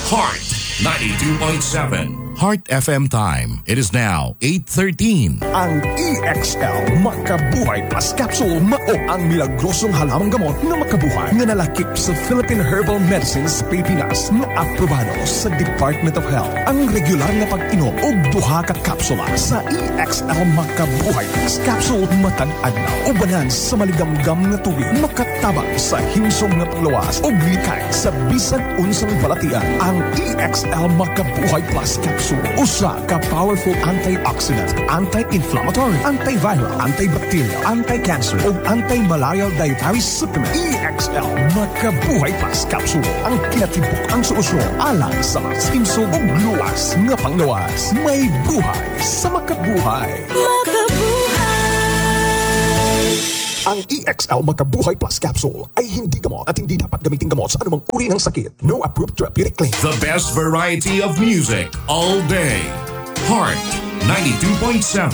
Heart 92.7. Heart FM time. It is now 8:13. Ang EXL Makabuhay Plus Capsule mao ang milagrosong halamang gamot na makabuhay nga nalakip sa Philippine Herbal Medicines Pilipinas na aprobado sa Department of Health. Ang regular na pag-inom og duha ka kapsula sa EXL Makabuhay Plus Capsule matag adlaw ubanan sa maligamgam nga tubig makatabang sa himsong nga panglawas ug likay sa bisag unsang balatian. Ang EXL Makabuhay Plus Capsule usa ka powerful antioxidant, anti-inflammatory, antiviral, antibacterial, anti-cancer ug anti-malarial dietary supplement. EXL Makabuhay Plus Capsule ang kinatibuk ang solusyon alang sa mas himsong ug luwas nga panglawas. May buhay sa makabuhay. Ang EXL Makabuhay Plus Capsule ay hindi gamot at hindi dapat gamitin gamot sa anumang uri ng sakit. No approved therapeutic claim. The best variety of music all day. Heart 92.7.